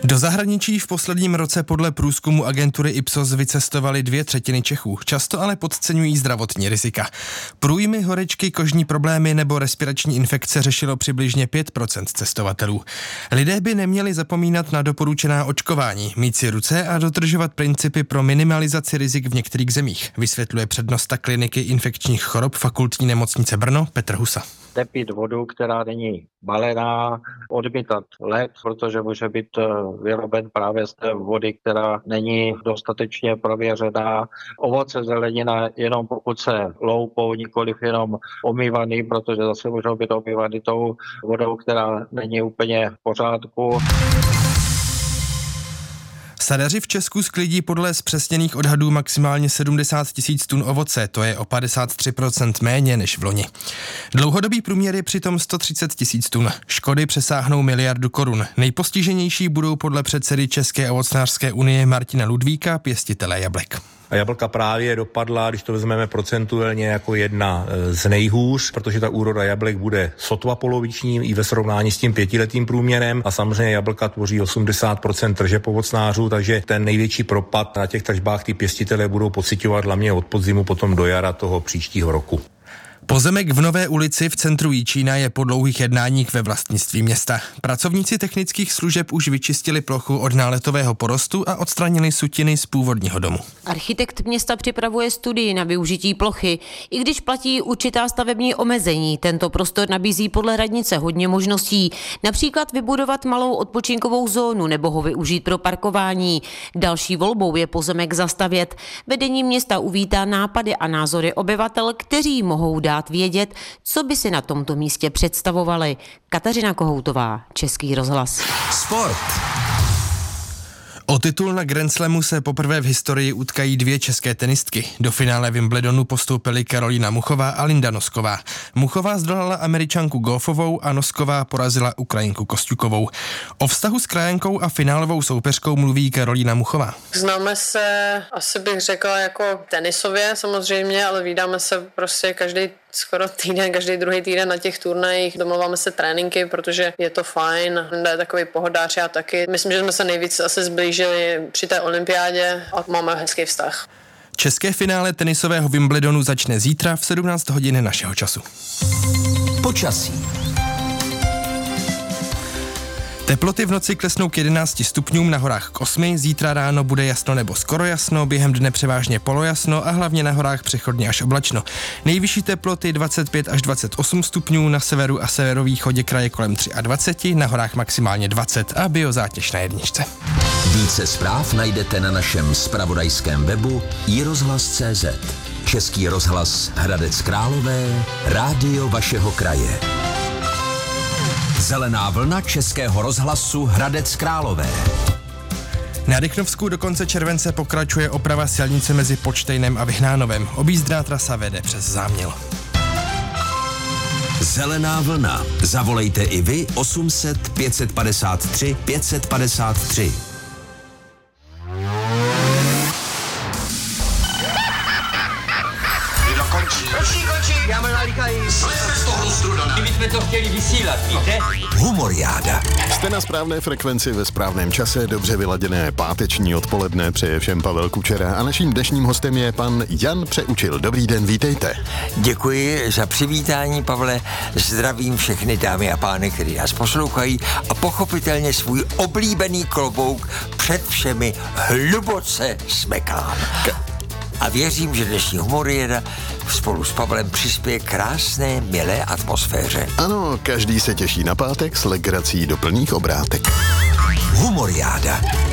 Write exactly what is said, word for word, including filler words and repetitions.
Do zahraničí v posledním roce podle průzkumu agentury Ipsos vycestovali dvě třetiny Čechů, často ale podceňují zdravotní rizika. Průjmy, horečky, kožní problémy nebo respirační infekce řešilo přibližně pět procent cestovatelů. Lidé by neměli zapomínat na doporučená očkování, mít si ruce a dodržovat principy pro minimalizaci rizik v některých zemích, vysvětluje přednosta kliniky infekčních chorob Fakultní nemocnice Brno Petr Husa. Nepít vodu, která není balená, odmítat led, protože může být vyroben právě z té vody, která není dostatečně prověřená. Ovoce, zelenina, jenom pokud se loupou, nikoliv jenom omývaný, protože zase můžou být omývaný tou vodou, která není úplně v pořádku. Sadaři v Česku sklidí podle zpřesněných odhadů maximálně sedmdesát tisíc tun ovoce, to je o padesát tři procent méně než v loni. Dlouhodobý průměr je přitom sto třicet tisíc tun. Škody přesáhnou miliardu korun. Nejpostiženější budou podle předsedy České ovocnářské unie Martina Ludvíka pěstitelé jablek. A jablka právě dopadla, když to vezmeme procentuálně, jako jedna z nejhůř, protože ta úroda jablek bude sotva poloviční i ve srovnání s tím pětiletým průměrem a samozřejmě jablka tvoří osmdesát procent tržeb ovocnářů, takže ten největší propad na těch tržbách ty pěstitelé budou pociťovat hlavně od podzimu potom do jara toho příštího roku. Pozemek v Nové ulici v centru Jičína je po dlouhých jednáních ve vlastnictví města. Pracovníci technických služeb už vyčistili plochu od náletového porostu a odstranili sutiny z původního domu. Architekt města připravuje studii na využití plochy. I když platí určitá stavební omezení, tento prostor nabízí podle radnice hodně možností. Například vybudovat malou odpočinkovou zónu nebo ho využít pro parkování. Další volbou je pozemek zastavět. Vedení města uvítá nápady a názory obyvatel, kteří mohou dát vědět, co by si na tomto místě představovali. Kateřina Kohoutová, Český rozhlas. Sport. O titul na Grand Slamu se poprvé v historii utkají dvě české tenistky. Do finále Wimbledonu postoupily Karolína Muchová a Linda Nosková. Muchová zdolala Američanku Goffovou a Nosková porazila Ukrajinku Kostjukovou. O vztahu s krajankou a finálovou soupeřkou mluví Karolína Muchová. Známe se, asi bych řekla, jako tenisově samozřejmě, ale vídáme se prostě každý skoro týden, každý druhý týden na těch turnajích. Domluváme se tréninky, protože je to fajn. Linda je takový pohodář, já taky. Myslím, že jsme se nejvíc asi zblížili při té olympiádě a máme hezký vztah. České finále tenisového Wimbledonu začne zítra v sedmnáct hodin našeho času. Počasí. Teploty v noci klesnou k jedenácti stupňům, na horách k osmi, zítra ráno bude jasno nebo skoro jasno, během dne převážně polojasno a hlavně na horách přechodně až oblačno. Nejvyšší teploty dvacet pět až dvacet osm stupňů, na severu a severovýchodě kraje kolem dvacet tři, na horách maximálně dvacet a biozátěž na jedničce. Více zpráv najdete na našem zpravodajském webu i rozhlas tečka cé zet. Český rozhlas Hradec Králové, rádio vašeho kraje. Zelená vlna Českého rozhlasu Hradec Králové. Na Rychnovsku do konce července pokračuje oprava silnice mezi Počtejnem a Vyhnánovem. Objízdná trasa vede přes Záměl. Zelená vlna. Zavolejte i vy osm set pět set padesát tři pět set padesát tři. Končí, končí, já mám nalíkají. Slejme z toho struda. My jsme to chtěli vysílat, víte? Humoriáda. Jste na správné frekvenci ve správném čase, dobře vyladěné páteční odpoledne, přeje všem Pavel Kučera a naším dnešním hostem je pan Jan Přeučil. Dobrý den, vítejte. Děkuji za přivítání, Pavle. Zdravím všechny dámy a pány, kteří nás poslouchají a pochopitelně svůj oblíbený klobouk před všemi hluboce smekám. A věřím, že dnešní Humoriáda spolu s Pavlem přispěje krásné, milé atmosféře. Ano, každý se těší na pátek s legrací do plných obrátek. Humoriáda.